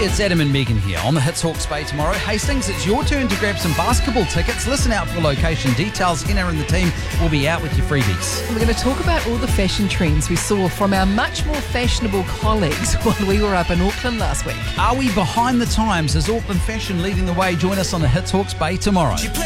It's Adam and Megan here on the Hits Hawke's Bay tomorrow. Hastings, it's your turn to grab some basketball tickets. Listen out for location details. Henna and the team will be out with your freebies. We're going to talk about all the fashion trends we saw from our much more fashionable colleagues when we were up in Auckland last week. Are we behind the times? Is Auckland fashion leading the way? Join us on the Hits Hawke's Bay tomorrow.